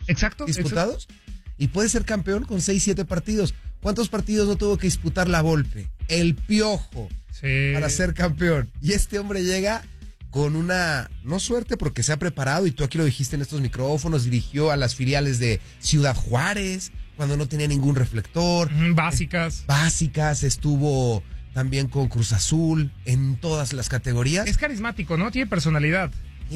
disputados. Y puede ser campeón con 6, 7 partidos. ¿Cuántos partidos no tuvo que disputar la Volpe? El Piojo. Sí. Para ser campeón. Y este hombre llega con una, no suerte porque se ha preparado, y tú aquí lo dijiste en estos micrófonos, dirigió a las filiales de Ciudad Juárez, cuando no tenía ningún reflector. Básicas, estuvo también con Cruz Azul, en todas las categorías. Es carismático, ¿no? Tiene personalidad.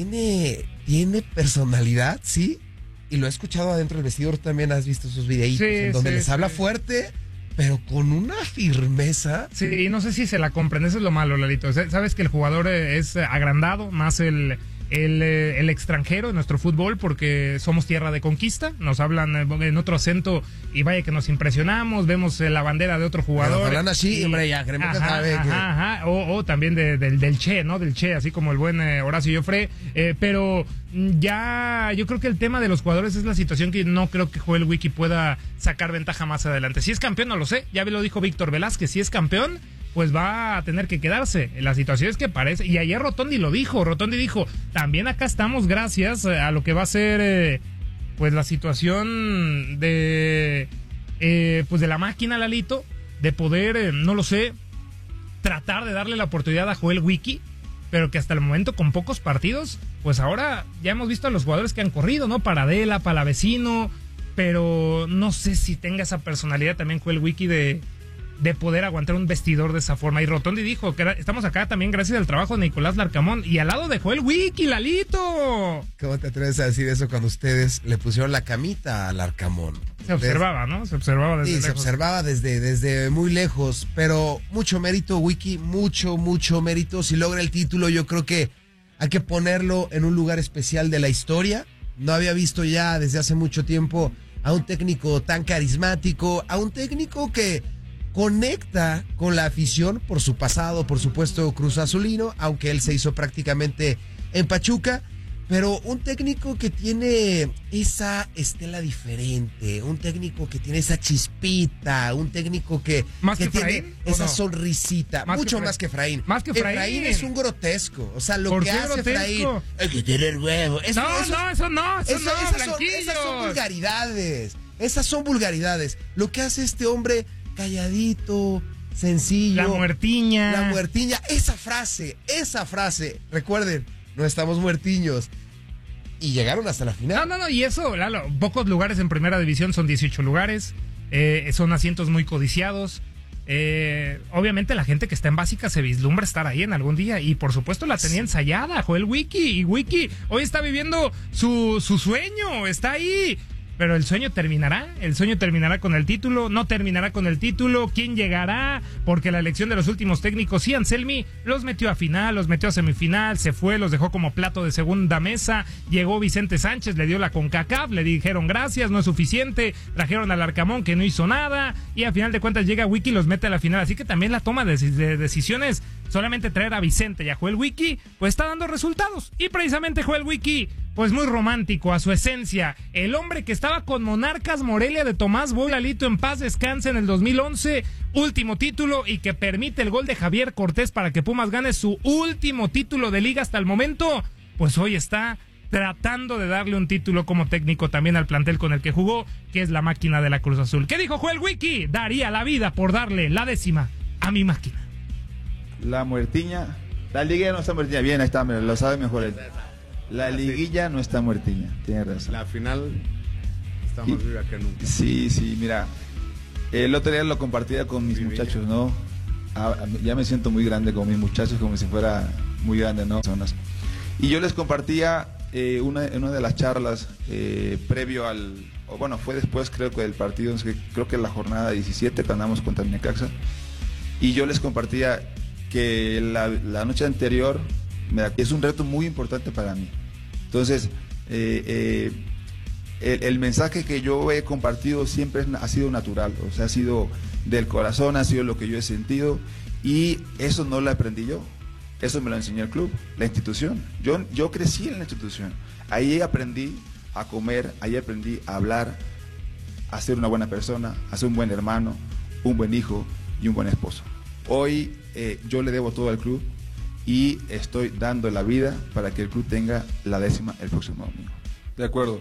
Tiene personalidad, sí. Y lo he escuchado adentro del vestidor, también has visto esos videitos en donde les habla fuerte, pero con una firmeza. Sí, y no sé si se la compren, eso es lo malo, Lalito. Sabes que el jugador es agrandado, más el extranjero en nuestro fútbol, porque somos tierra de conquista, nos hablan en otro acento y vaya que nos impresionamos, vemos la bandera de otro jugador. Hablan así, hombre, ya creemos que sabe. O también del Che, ¿no? Del Che, así como el buen Horacio Joffre, pero ya yo creo que el tema de los jugadores es la situación que no creo que Joel Wiki pueda sacar ventaja más adelante. Si es campeón, no lo sé, ya lo dijo Víctor Velázquez, si es campeón, pues va a tener que quedarse. La situación es que parece, y ayer Rotondi dijo, también acá estamos gracias a lo que va a ser pues la situación de pues de la máquina, Lalito, de poder, no lo sé, tratar de darle la oportunidad a Joel Wiki, pero que hasta el momento con pocos partidos, pues ahora ya hemos visto a los jugadores que han corrido, ¿no? Paradela, Palavecino, pero no sé si tenga esa personalidad también Joel Wiki de poder aguantar un vestidor de esa forma. Y Rotondi dijo que estamos acá también gracias al trabajo de Nicolás Larcamón y al lado de Joel Wiki, Lalito. ¿Cómo te atreves a decir eso cuando ustedes le pusieron la camita a Larcamón? Se observaba, ¿no? Se observaba desde lejos. Se observaba desde muy lejos, pero mucho mérito, Wiki, mucho mérito. Si logra el título, yo creo que hay que ponerlo en un lugar especial de la historia. No había visto ya desde hace mucho tiempo a un técnico tan carismático, a un técnico que conecta con la afición por su pasado, por supuesto, Cruz Azulino, aunque él se hizo prácticamente en Pachuca, pero un técnico que tiene esa estela diferente, un técnico que tiene esa chispita, un técnico que tiene esa sonrisita, mucho más que Efraín. Efraín es un grotesco, o sea, lo que hace Efraín, el que tiene el huevo. Eso no, esas son vulgaridades. Lo que hace este hombre, calladito, sencillo. La muertiña. Esa frase. Recuerden, no estamos muertiños. Y llegaron hasta la final. No, y eso, Lalo, pocos lugares en primera división, son 18 lugares. Son asientos muy codiciados. Obviamente la gente que está en básica se vislumbra estar ahí en algún día. Y por supuesto la tenía ensayada, Joel Wiki. Y Wiki hoy está viviendo su sueño, está ahí. Pero el sueño terminará con el título, no terminará con el título, ¿quién llegará? Porque la elección de los últimos técnicos, sí, Anselmi los metió a final, los metió a semifinal, se fue, los dejó como plato de segunda mesa, llegó Vicente Sánchez, le dio la CONCACAF, le dijeron gracias, no es suficiente, trajeron al Arcamón que no hizo nada, y a final de cuentas llega Wiki y los mete a la final, así que también la toma de decisiones, solamente traer a Vicente y a Joel Wiki, pues está dando resultados, y precisamente Joel Wiki, pues muy romántico a su esencia, el hombre que estaba con Monarcas Morelia de Tomás Boy, Lalito, en paz descanse, en el 2011, último título, y que permite el gol de Javier Cortés para que Pumas gane su último título de liga hasta el momento, pues hoy está tratando de darle un título como técnico también al plantel con el que jugó, que es la máquina de la Cruz Azul. ¿Qué dijo Joel Wiki? Daría la vida por darle la 10ª a mi máquina. La muertiña, la liguilla no está muertiña, bien, ahí está, lo sabe mejor él. La liguilla no está muertiña, tiene razón. La final está más viva que nunca. Sí, mira, el otro día lo compartía con mis muchachos, ¿no? Ya me siento muy grande con mis muchachos, como si fuera muy grande, ¿no? Y yo les compartía en una de las charlas previo fue después creo que del partido, creo que en la jornada 17 que andamos contra el Necaxa, y yo les compartía que la noche anterior es un reto muy importante para mí. Entonces, el mensaje que yo he compartido siempre ha sido natural, o sea, ha sido del corazón, ha sido lo que yo he sentido, y eso no lo aprendí yo, eso me lo enseñó el club, la institución. Yo crecí en la institución, ahí aprendí a comer, ahí aprendí a hablar, a ser una buena persona, a ser un buen hermano, un buen hijo y un buen esposo. Hoy yo le debo todo al club, y estoy dando la vida para que el club tenga la 10ª el próximo domingo. De acuerdo.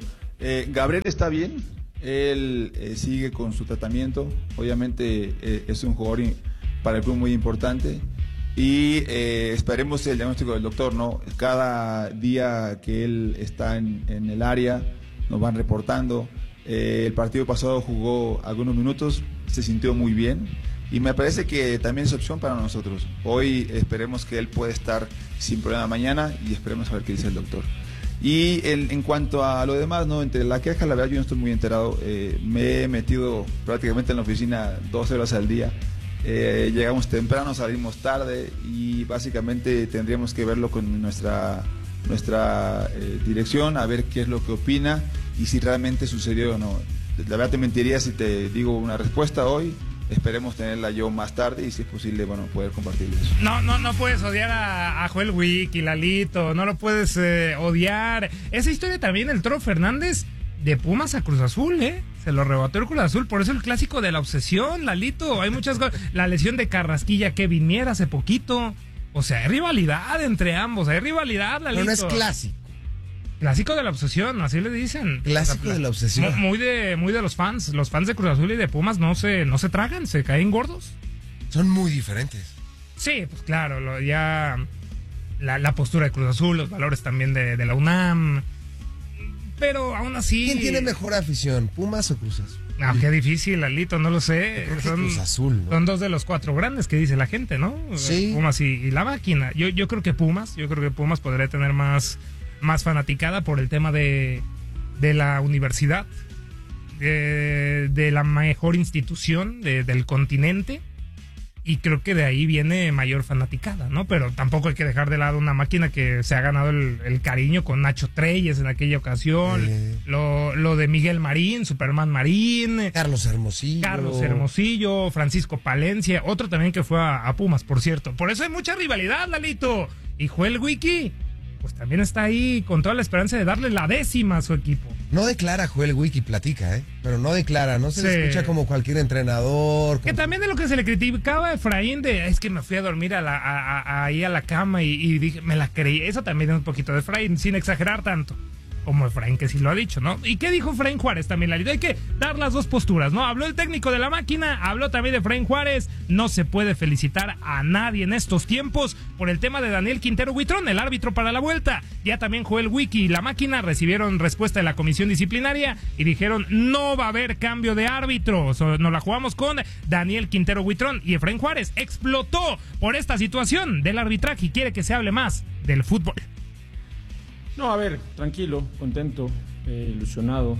Gabriel está bien, él sigue con su tratamiento, obviamente es un jugador para el club muy importante y esperemos el diagnóstico del doctor, ¿no? Cada día que él está en el área nos van reportando. El partido pasado jugó algunos minutos, se sintió muy bien y me parece que también es opción para nosotros. Hoy esperemos que él pueda estar sin problema mañana y esperemos a ver qué dice el doctor. Y en cuanto a lo demás, ¿no? Entre la queja, la verdad yo no estoy muy enterado. Me he metido prácticamente en la oficina 12 horas al día. Llegamos temprano, salimos tarde y básicamente tendríamos que verlo con nuestra dirección, a ver qué es lo que opina y si realmente sucedió o no. La verdad te mentiría si te digo una respuesta hoy. Esperemos tenerla yo más tarde y si es posible, bueno, poder compartirles eso. No puedes odiar a Joel Wiki, Lalito, no lo puedes odiar. Esa historia también, el Toro Fernández de Pumas a Cruz Azul, se lo arrebató el Cruz Azul, por eso el clásico de la obsesión, Lalito, hay muchas cosas. La lesión de Carrasquilla, Kevin Mier hace poquito, o sea, hay rivalidad entre ambos, hay rivalidad, Lalito. Pero no es clásico. Clásico de la obsesión, así le dicen. Clásico de la obsesión. Muy de los fans de Cruz Azul y de Pumas no se tragan, se caen gordos. Son muy diferentes. Sí, pues claro, ya la postura de Cruz Azul, los valores también de la UNAM. Pero aún así... ¿Quién tiene mejor afición, Pumas o Cruz Azul? Qué difícil, Lalito, no lo sé. Son Cruz Azul, ¿no? Son dos de los 4 grandes que dice la gente, ¿no? Sí. Pumas y la máquina. Yo creo que Pumas podría tener más fanaticada por el tema de la universidad, de la mejor institución del continente, y creo que de ahí viene mayor fanaticada, ¿no? Pero tampoco hay que dejar de lado una máquina que se ha ganado el cariño con Nacho Treyes en aquella ocasión, lo de Miguel Marín, Superman Marín, Carlos Hermosillo, Francisco Palencia, otro también que fue a Pumas, por cierto. Por eso hay mucha rivalidad, Lalito. Y Joel Wiki pues también está ahí con toda la esperanza de darle la 10ª a su equipo. No declara Joel Wiki, platica, pero no declara, no se le escucha como cualquier entrenador. Que también de lo que se le criticaba a Efraín es que me fui a dormir ahí a la cama y dije, me la creí. Eso también es un poquito de Efraín, sin exagerar tanto. Como Efraín, que sí lo ha dicho, ¿no? ¿Y qué dijo Efraín Juárez también, Lalito? Hay que dar las dos posturas, ¿no? Habló el técnico de la máquina, habló también de Efraín Juárez. No se puede felicitar a nadie en estos tiempos por el tema de Daniel Quintero Huitrón, el árbitro para la vuelta. Ya también Joel Wiki y la máquina recibieron respuesta de la comisión disciplinaria y dijeron, no va a haber cambio de árbitro. Nos la jugamos con Daniel Quintero Huitrón. Y Efraín Juárez explotó por esta situación del arbitraje y quiere que se hable más del fútbol. No, a ver, tranquilo, contento, ilusionado,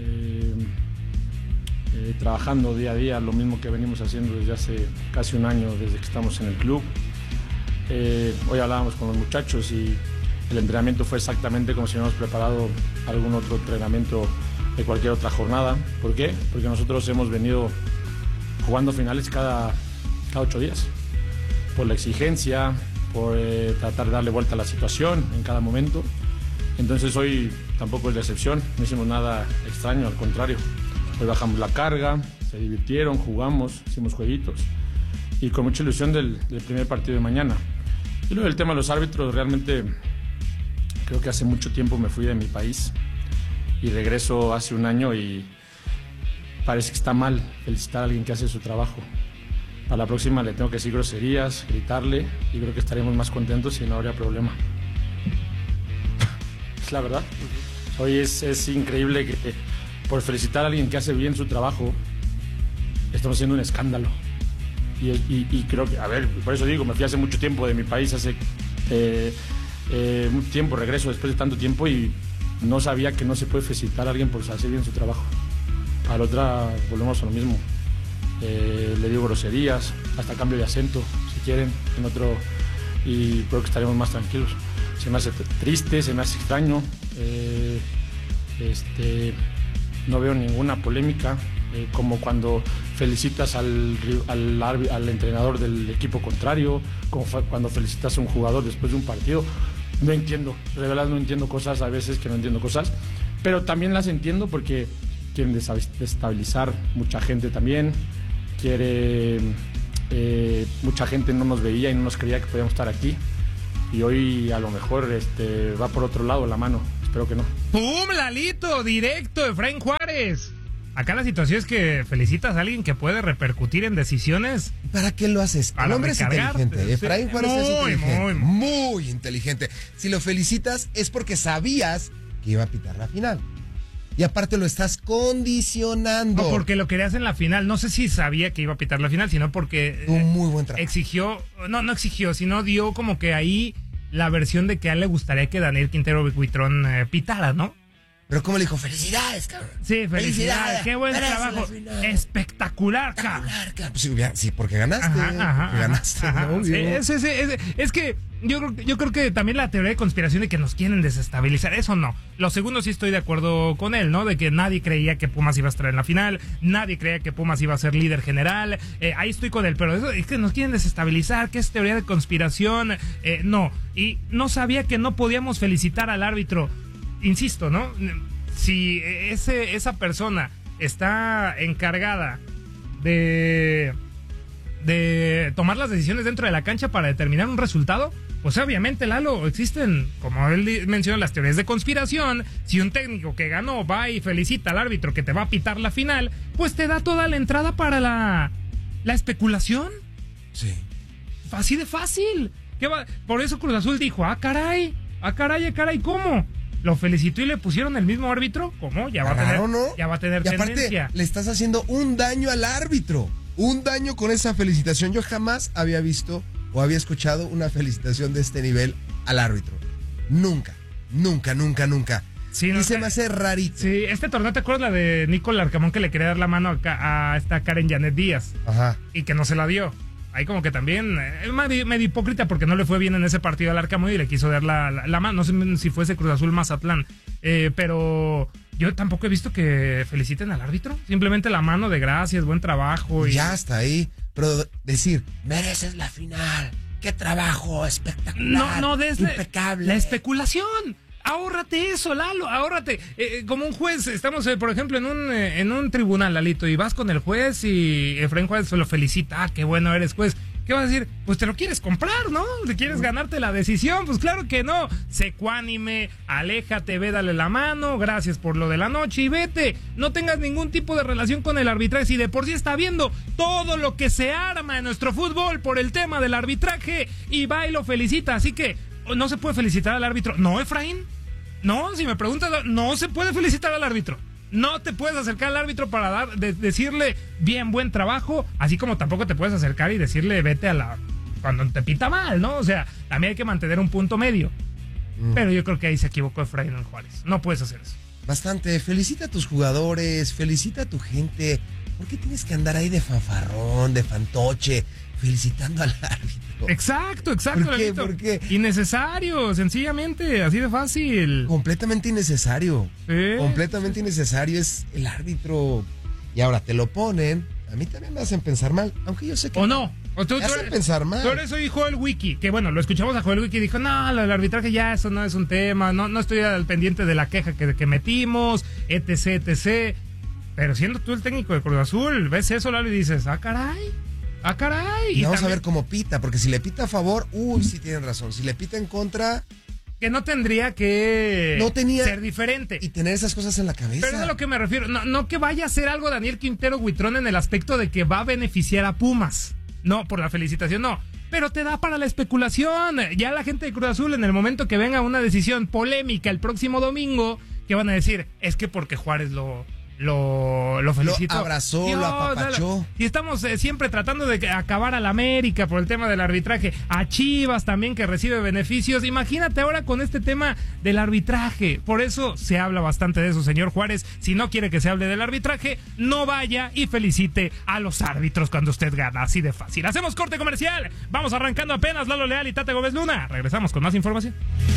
trabajando día a día, lo mismo que venimos haciendo desde hace casi un año, desde que estamos en el club. Hoy hablábamos con los muchachos y el entrenamiento fue exactamente como si hubiéramos preparado algún otro entrenamiento de cualquier otra jornada. ¿Por qué? Porque nosotros hemos venido jugando finales cada 8 días, por la exigencia, por tratar de darle vuelta a la situación en cada momento. Entonces hoy tampoco es la excepción, no hicimos nada extraño, al contrario. Hoy bajamos la carga, se divirtieron, jugamos, hicimos jueguitos y con mucha ilusión del primer partido de mañana. Y luego el tema de los árbitros, realmente creo que hace mucho tiempo me fui de mi país y regreso hace un año y parece que está mal felicitar a alguien que hace su trabajo. Para la próxima le tengo que decir groserías, gritarle y creo que estaremos más contentos y no habría problema. Es la verdad. Hoy es increíble que por felicitar a alguien que hace bien su trabajo estamos haciendo un escándalo. Y creo que, a ver, por eso digo, me fui hace mucho tiempo de mi país, hace mucho tiempo, regreso después de tanto tiempo y no sabía que no se puede felicitar a alguien por hacer bien su trabajo. A la otra volvemos a lo mismo. Le digo groserías, hasta cambio de acento, si quieren, en otro, y creo que estaremos más tranquilos. Se me hace triste, se me hace extraño, no veo ninguna polémica, como cuando felicitas al entrenador del equipo contrario, como cuando felicitas a un jugador después de un partido. No entiendo, de verdad no entiendo cosas, a veces que no entiendo cosas, pero también las entiendo porque quieren desestabilizar mucha gente también, mucha gente no nos veía y no nos creía que podíamos estar aquí y hoy a lo mejor va por otro lado la mano. creo que no. ¡Pum, Lalito! Directo, Efraín Juárez. Acá la situación es que felicitas a alguien que puede repercutir en decisiones. ¿Para qué lo haces? El hombre es inteligente. Efraín Juárez es inteligente. Muy inteligente. Si lo felicitas es porque sabías que iba a pitar la final. Y aparte lo estás condicionando. No, porque lo querías en la final. No sé si sabía que iba a pitar la final, sino porque un muy buen trabajo. Exigió, no exigió, sino dio como que ahí la versión de que a él le gustaría que Daniel Quintero Buitrón pitara, ¿no? Pero como le dijo, felicidades, cabrón. Sí, felicidades. Qué buen trabajo. Espectacular, cabrón. Pues, sí, porque ganaste. Ganaste. ¿No? Sí, es que yo creo que también la teoría de conspiración de que nos quieren desestabilizar, eso no. Lo segundo sí estoy de acuerdo con él, ¿no? De que nadie creía que Pumas iba a estar en la final, nadie creía que Pumas iba a ser líder general. Ahí estoy con él, pero eso es que nos quieren desestabilizar, que es teoría de conspiración. No. Y no sabía que no podíamos felicitar al árbitro. Insisto, ¿no? Si esa persona está encargada de tomar las decisiones dentro de la cancha para determinar un resultado, pues obviamente, Lalo, existen, como él menciona, las teorías de conspiración. Si un técnico que ganó va y felicita al árbitro que te va a pitar la final, pues te da toda la entrada para la especulación. Sí. Así de fácil. Por eso Cruz Azul dijo, caray, ¿cómo? Lo felicitó y le pusieron el mismo árbitro. ¿Cómo? Ya va a tener y aparte, tendencia. Le estás haciendo un daño al árbitro. Un daño con esa felicitación. Yo jamás había visto o había escuchado una felicitación de este nivel al árbitro. Nunca. Sí, y se me hace rarito. Sí, este torneo, ¿te acuerdas la de Nico Larcamón que le quería dar la mano a esta Karen Janet Díaz? Ajá. Y que no se la dio. Ahí como que también medio hipócrita porque no le fue bien en ese partido al Arcamón y le quiso dar la mano. No sé si fuese Cruz Azul Mazatlán. Pero yo tampoco he visto que feliciten al árbitro. Simplemente la mano de gracias, buen trabajo. Y ya está ahí. Pero decir, mereces la final. Qué trabajo espectacular. Impecable. La especulación. Ahórrate eso, Lalo, ahórrate. Como un juez, estamos, por ejemplo, en un tribunal, Lalito, y vas con el juez y Efraín Juárez lo felicita. Qué bueno eres, juez. ¿Qué vas a decir? Pues te lo quieres comprar, ¿no? ¿Te quieres ganarte la decisión? Pues claro que no. Sé ecuánime, aléjate, ve, dale la mano, gracias por lo de la noche y vete. No tengas ningún tipo de relación con el arbitraje. Si de por sí está viendo todo lo que se arma en nuestro fútbol por el tema del arbitraje y va y lo felicita. Así que no se puede felicitar al árbitro. ¿No, Efraín? No, si me preguntas, no se puede felicitar al árbitro. No te puedes acercar al árbitro para decirle bien, buen trabajo, así como tampoco te puedes acercar y decirle vete cuando te pita mal, ¿no? O sea, también hay que mantener un punto medio. Pero yo creo que ahí se equivocó Efraín Juárez. No puedes hacer eso. Bastante. Felicita a tus jugadores, felicita a tu gente. ¿Por qué tienes que andar ahí de fanfarrón, de fantoche, felicitando al árbitro? Exacto. ¿Por qué? Innecesario, sencillamente, así de fácil. Completamente innecesario. Sí. Completamente innecesario es el árbitro. Y ahora te lo ponen. A mí también me hacen pensar mal, aunque yo sé que... ¿O no? Me hacen pensar mal. Por eso dijo el Wiki, que bueno, lo escuchamos a Joel Wiki, dijo, no, el arbitraje ya, eso no es un tema, no estoy al pendiente de la queja que metimos, etc. Pero siendo tú el técnico de Cruz Azul, ves eso, Lalo, y dices, caray. Y vamos a ver cómo pita, porque si le pita a favor, sí tienen razón. Si le pita en contra... Que no tendría que ser diferente. Y tener esas cosas en la cabeza. Pero es a lo que me refiero. No que vaya a hacer algo Daniel Quintero Buitrón en el aspecto de que va a beneficiar a Pumas. No, por la felicitación, no. Pero te da para la especulación. Ya la gente de Cruz Azul, en el momento que venga una decisión polémica el próximo domingo, ¿qué van a decir? Es que porque Juárez lo felicitó. Lo abrazó, lo apapachó. Y estamos siempre tratando de acabar a la América por el tema del arbitraje. A Chivas también, que recibe beneficios. Imagínate ahora con este tema del arbitraje. Por eso se habla bastante de eso, señor Juárez. Si no quiere que se hable del arbitraje, no vaya y felicite a los árbitros cuando usted gana. Así de fácil. Hacemos corte comercial. Vamos arrancando apenas. Lalo Leal y Tate Gómez Luna. Regresamos con más información.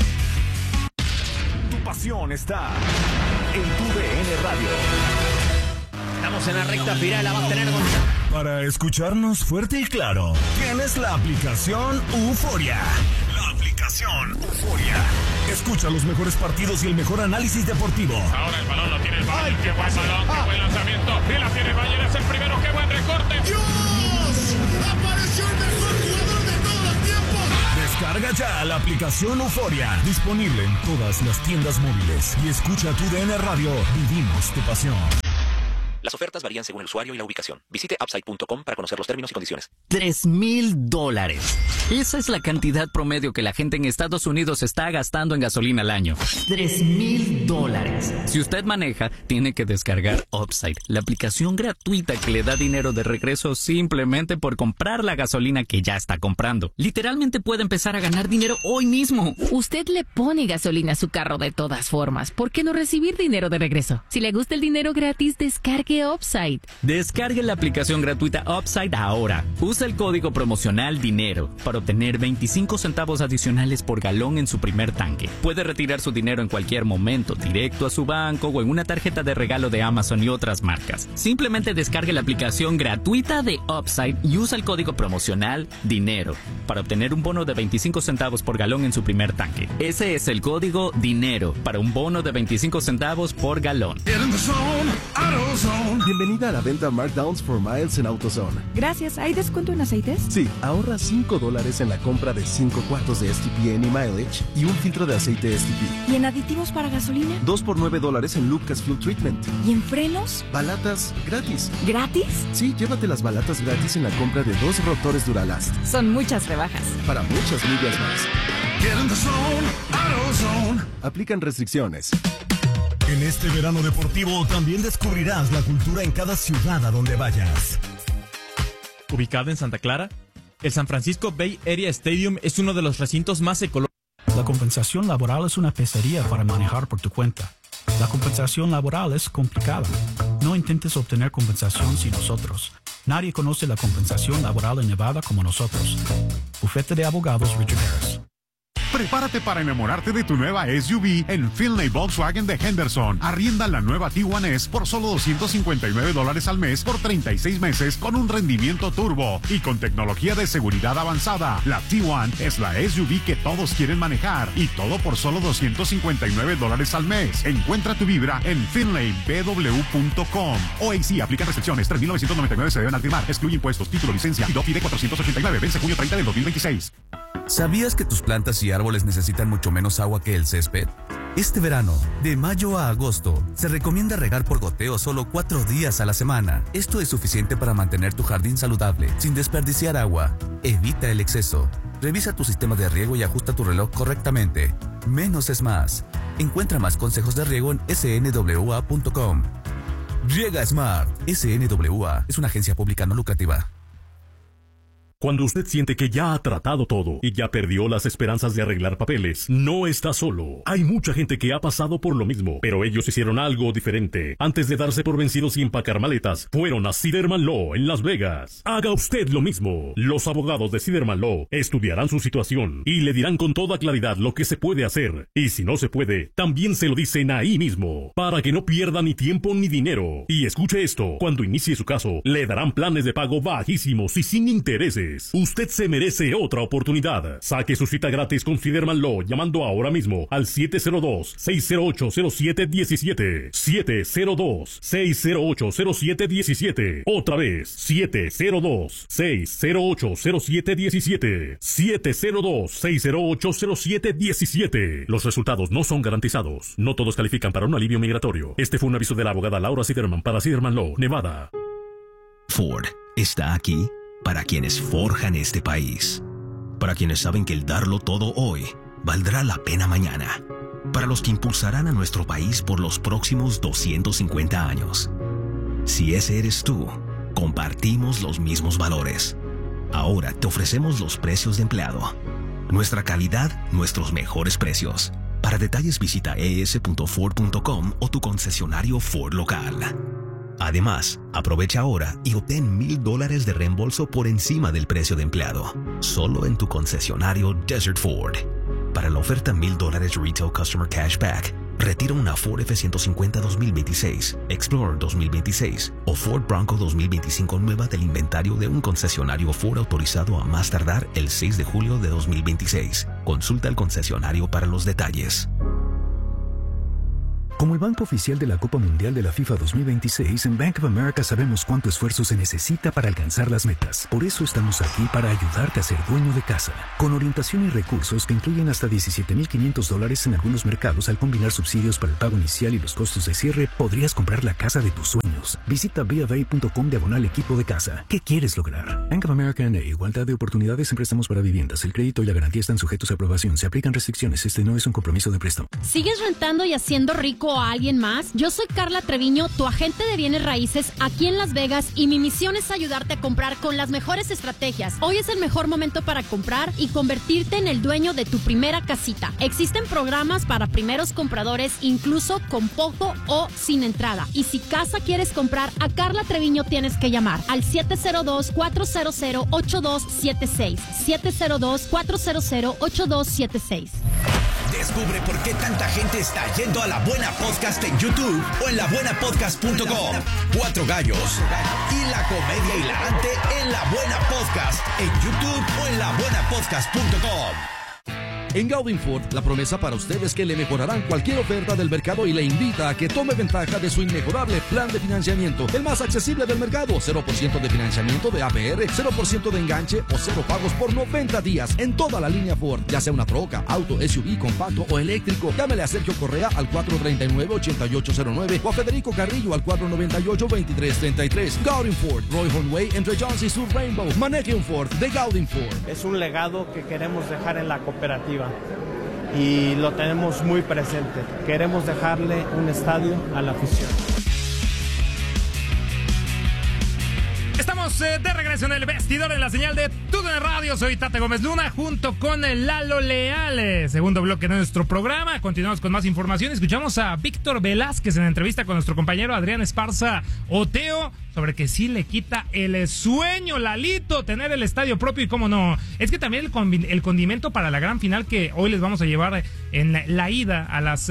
Tu pasión está en tu DN Radio. Estamos en la recta final, la vas a tener con... Para escucharnos fuerte y claro, tienes la aplicación Euforia. La aplicación Euforia. Escucha los mejores partidos y el mejor análisis deportivo. Ahora el balón lo tiene el Bayern. ¡Qué buen balón! ¡Qué buen lanzamiento! Y la tiene el Bayern, es el primero. ¡Qué buen recorte! ¡Dios! ¡Apareció el mejor jugador de todos los tiempos! Descarga Descarga ya la aplicación Euforia. Disponible en todas las tiendas móviles. Y escucha tu DN Radio. Vivimos tu pasión. Las ofertas varían según el usuario y la ubicación. Visite upside.com para conocer los términos y condiciones. $3,000. Esa es la cantidad promedio que la gente en Estados Unidos está gastando en gasolina al año. $3,000. Si usted maneja, tiene que descargar Upside, la aplicación gratuita que le da dinero de regreso simplemente por comprar la gasolina que ya está comprando. Literalmente puede empezar a ganar dinero hoy mismo. Usted le pone gasolina a su carro de todas formas. ¿Por qué no recibir dinero de regreso? Si le gusta el dinero gratis, descargue Upside. Descargue la aplicación gratuita Upside ahora. Usa el código promocional DINERO para obtener 25 centavos adicionales por galón en su primer tanque. Puede retirar su dinero en cualquier momento, directo a su banco o en una tarjeta de regalo de Amazon y otras marcas. Simplemente descargue la aplicación gratuita de Upside y usa el código promocional DINERO para obtener un bono de 25 centavos por galón en su primer tanque. Ese es el código DINERO para un bono de 25 centavos por galón. Bienvenida a la venta Markdowns for Miles en AutoZone. Gracias. ¿Hay descuento en aceites? Sí, ahorra $5 en la compra de 5 cuartos de STP Any Mileage y un filtro de aceite STP. ¿Y en aditivos para gasolina? 2 por $9 en Lucas Fuel Treatment. ¿Y en frenos? Balatas gratis. ¿Gratis? Sí, llévate las balatas gratis en la compra de 2 rotores Duralast. Son muchas rebajas. Para muchas millas más. Get in the zone, AutoZone. Aplican restricciones. En este verano deportivo también descubrirás la cultura en cada ciudad a donde vayas. Ubicado en Santa Clara, el San Francisco Bay Area Stadium es uno de los recintos más ecológicos. La compensación laboral es una pesadilla para manejar por tu cuenta. La compensación laboral es complicada. No intentes obtener compensación sin nosotros. Nadie conoce la compensación laboral en Nevada como nosotros. Bufete de Abogados Richard Harris. Prepárate para enamorarte de tu nueva SUV en Finlay Volkswagen de Henderson. Arrienda la nueva T1S por solo $259 al mes por 36 meses con un rendimiento turbo y con tecnología de seguridad avanzada. La T1 es la SUV que todos quieren manejar y todo por solo $259 al mes. Encuentra tu vibra en finlaybw.com. OAC aplica restricciones. 3.999 se deben al firmar. Excluye impuestos, título, licencia y DOFI de 489. Vence junio 30 del 2026. ¿Sabías que tus plantas y árboles necesitan mucho menos agua que el césped? Este verano, de mayo a agosto, se recomienda regar por goteo solo 4 días a la semana. Esto es suficiente para mantener tu jardín saludable, sin desperdiciar agua. Evita el exceso. Revisa tu sistema de riego y ajusta tu reloj correctamente. Menos es más. Encuentra más consejos de riego en snwa.com. Riega Smart. SNWA es una agencia pública no lucrativa. Cuando usted siente que ya ha tratado todo y ya perdió las esperanzas de arreglar papeles, no está solo. Hay mucha gente que ha pasado por lo mismo, pero ellos hicieron algo diferente. Antes de darse por vencidos y empacar maletas, fueron a Siderman Law en Las Vegas. Haga usted lo mismo. Los abogados de Siderman Law estudiarán su situación y le dirán con toda claridad lo que se puede hacer. Y si no se puede, también se lo dicen ahí mismo, para que no pierda ni tiempo ni dinero. Y escuche esto, cuando inicie su caso, le darán planes de pago bajísimos y sin intereses. Usted se merece otra oportunidad. Saque su cita gratis con Siderman Law llamando ahora mismo al 702-608-0717. 702-608-0717. Otra vez, 702-608-0717. 702-608-0717. Los resultados no son garantizados. No todos califican para un alivio migratorio. Este fue un aviso de la abogada Laura Siderman para Siderman Law, Nevada. Ford está aquí para quienes forjan este país, para quienes saben que el darlo todo hoy valdrá la pena mañana, para los que impulsarán a nuestro país por los próximos 250 años. Si ese eres tú, compartimos los mismos valores. Ahora te ofrecemos los precios de empleado. Nuestra calidad, nuestros mejores precios. Para detalles visita es.ford.com o tu concesionario Ford local. Además, aprovecha ahora y obtén $1,000 de reembolso por encima del precio de empleado, solo en tu concesionario Desert Ford. Para la oferta $1,000 Retail Customer Cashback, retira una Ford F-150 2026, Explorer 2026 o Ford Bronco 2025 nueva del inventario de un concesionario Ford autorizado a más tardar el 6 de julio de 2026. Consulta al concesionario para los detalles. Como el banco oficial de la Copa Mundial de la FIFA 2026, en Bank of America sabemos cuánto esfuerzo se necesita para alcanzar las metas. Por eso estamos aquí para ayudarte a ser dueño de casa. Con orientación y recursos que incluyen hasta $17,500 en algunos mercados, al combinar subsidios para el pago inicial y los costos de cierre, podrías comprar la casa de tus sueños. Visita BofA.com/equipo de casa. ¿Qué quieres lograr? Bank of America N.A. Igualdad de oportunidades en préstamos para viviendas. El crédito y la garantía están sujetos a aprobación. Se aplican restricciones. Este no es un compromiso de préstamo. ¿Sigues rentando y haciendo rico a alguien más? Yo soy Carla Treviño, tu agente de bienes raíces aquí en Las Vegas, y mi misión es ayudarte a comprar con las mejores estrategias. Hoy es el mejor momento para comprar y convertirte en el dueño de tu primera casita. Existen programas para primeros compradores, incluso con poco o sin entrada. Y si casa quieres comprar, a Carla Treviño tienes que llamar al 702-400-8276. 702-400-8276. Descubre por qué tanta gente está yendo a La Buena Podcast en YouTube o en labuenapodcast.com. 4 gallos y la comedia hilarante en La Buena Podcast en YouTube o en labuenapodcast.com. En Gaudin Ford, la promesa para usted es que le mejorarán cualquier oferta del mercado y le invita a que tome ventaja de su inmejorable plan de financiamiento, el más accesible del mercado. 0% de financiamiento de APR, 0% de enganche o 0 pagos por 90 días en toda la línea Ford, ya sea una troca, auto, SUV, compacto o eléctrico. Llámele a Sergio Correa al 439-8809 o a Federico Carrillo al 498-2333. Gaudin Ford, Roy Hornway, entre Jones y Sur Rainbow. Maneje un Ford de Gaudin Ford. Es un legado que queremos dejar en la cooperativa y lo tenemos muy presente. Queremos dejarle un estadio a la afición. Estamos de regreso en el vestidor en la señal de TUDN Radio. Soy Tate Gómez Luna junto con el Lalo Leal. Segundo bloque de nuestro programa. Continuamos con más información. Escuchamos a Víctor Velázquez en entrevista con nuestro compañero Adrián Esparza Oteo sobre que sí le quita el sueño, Lalito, tener el estadio propio. Y cómo no, es que también el condimento para la gran final que hoy les vamos a llevar en la ida a las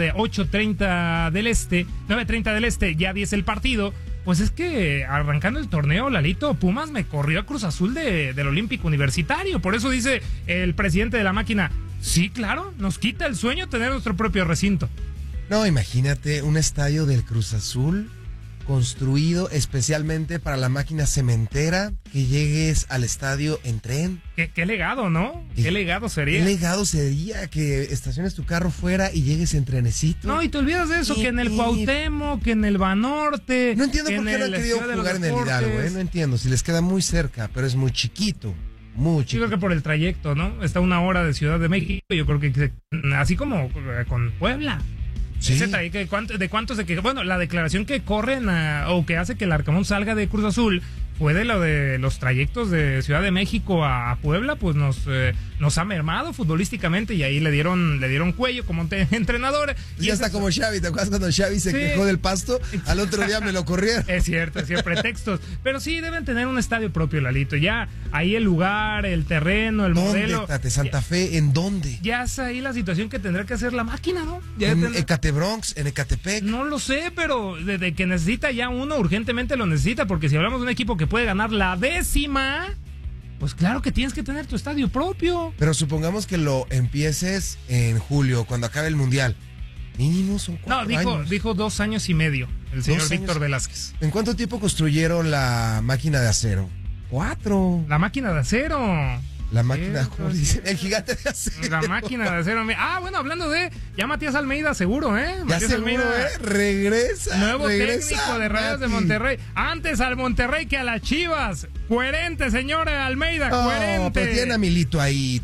8:30 del este, 9:30 del este, ya 10 el partido. Pues es que arrancando el torneo, Lalito, Pumas me corrió a Cruz Azul del Olímpico Universitario. Por eso dice el presidente de la máquina, sí, claro, nos quita el sueño tener nuestro propio recinto. No, imagínate un estadio del Cruz Azul construido especialmente para la máquina cementera, que llegues al estadio en tren. Qué legado, ¿no? ¿Qué legado sería? ¿Qué legado sería que estaciones tu carro fuera y llegues en trenecito? No, y te olvidas de eso, que en el Cuauhtémoc, que en el Banorte. No entiendo por qué no han querido jugar en el Hidalgo, no entiendo. Si les queda muy cerca, pero es muy chiquito. Muy chiquito. Yo creo que por el trayecto, ¿no? Está 1 hora de Ciudad de México, yo creo que así como con Puebla. Sí. ¿De cuánto se quejó? Bueno, la declaración que corren o que hace que el Arcamón salga de Cruz Azul fue de lo de los trayectos de Ciudad de México a Puebla, pues nos ha mermado futbolísticamente, y ahí le dieron cuello como entrenador. Y ya está como Xavi, ¿te acuerdas cuando Xavi se quejó del Pasto? Al otro día me lo corrieron. Es cierto, pretextos. Pero sí deben tener un estadio propio, Lalito. Ya ahí el lugar, el terreno, el modelo. ¿Dónde, Santa Fe? ¿En dónde? Ya es ahí la situación que tendrá que hacer la máquina, ¿no? ¿En Ecatebronx? ¿En Ecatepec? No lo sé, pero desde que necesita ya uno, urgentemente lo necesita, porque si hablamos de un equipo que puede ganar la 10ª, pues claro que tienes que tener tu estadio propio. Pero supongamos que lo empieces en julio, cuando acabe el Mundial. Mínimo son 4 años. No, dijo 2 años y medio el señor Víctor Velázquez. ¿En cuánto tiempo construyeron la máquina de acero? 4. La máquina de acero. La máquina, ¿cómo dicen? El gigante de acero. La máquina de acero. Bueno, hablando de, ya Matías Almeida seguro, Matías Almeida regresa. Nuevo técnico de Rayados de Monterrey. Antes al Monterrey que a las Chivas. Coherente, señora Almeida, coherente. Pero tiene a Milito ahí,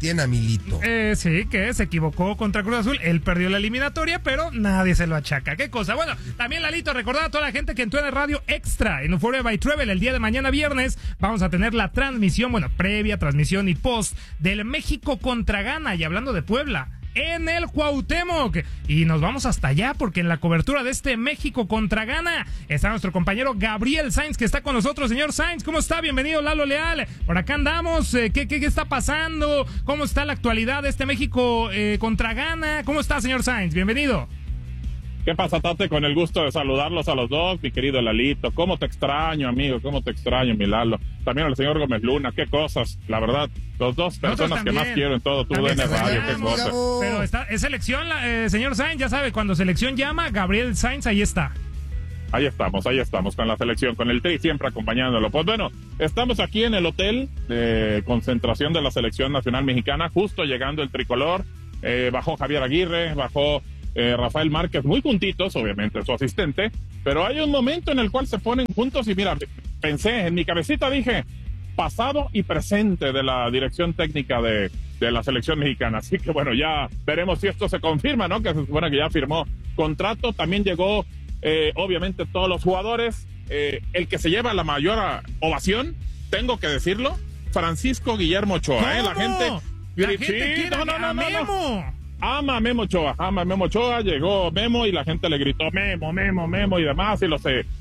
Sí, que se equivocó contra Cruz Azul. Él perdió la eliminatoria, pero nadie se lo achaca. ¿Qué cosa? Bueno, también, Lalito, recordar a toda la gente que en TUDN Radio Extra, en Euphoria by Travel, el día de mañana viernes, vamos a tener la transmisión, previa, transmisión y post del México contra Ghana, y hablando de Puebla, en el Cuauhtémoc, y nos vamos hasta allá porque en la cobertura de este México contra Ghana está nuestro compañero Gabriel Sainz, que está con nosotros. Señor Sainz, ¿cómo está? Bienvenido, Lalo Leal. Por acá andamos. ¿Qué está pasando? ¿Cómo está la actualidad de este México contra Ghana? ¿Cómo está, señor Sainz? Bienvenido. ¿Qué pasa, Tate? Con el gusto de saludarlos a los dos, mi querido Lalito. ¿Cómo te extraño, amigo? ¿Cómo te extraño, mi Lalo? También al señor Gómez Luna. Qué cosas, la verdad. Los dos personas que más quiero en todo tu DN Radio. Qué cosas. Pero es selección, señor Sainz, ya sabe, cuando selección llama, Gabriel Sainz, ahí está. Ahí estamos con la selección, con el Tri siempre acompañándolo. Pues bueno, estamos aquí en el hotel de concentración de la Selección Nacional Mexicana, justo llegando el tricolor. Bajó Javier Aguirre, bajó Rafael Márquez, muy juntitos, obviamente, su asistente, pero hay un momento en el cual se ponen juntos y mira, pensé, en mi cabecita dije, pasado y presente de la dirección técnica de la selección mexicana, así que bueno, ya veremos si esto se confirma, ¿no? Que se supone que ya firmó contrato, también llegó, obviamente, todos los jugadores, el que se lleva la mayor ovación, tengo que decirlo, Francisco Guillermo Ochoa, la gente quiere a Memo. Ama a Memo Ochoa, llegó Memo y la gente le gritó Memo y demás, y los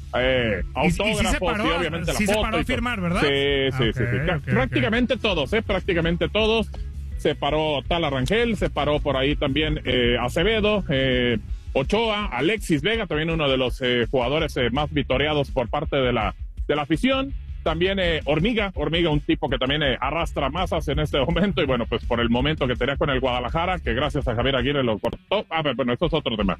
autógrafos y obviamente la foto. Se paró a firmar, ¿verdad? Sí. Prácticamente todos. Se paró Tala Rangel, se paró por ahí también Acevedo, Ochoa, Alexis Vega, también uno de los jugadores más vitoreados por parte de la afición. También Hormiga, un tipo que también arrastra masas en este momento, y bueno, pues por el momento que tenía con el Guadalajara, que gracias a Javier Aguirre lo cortó. Bueno, esto es otro tema.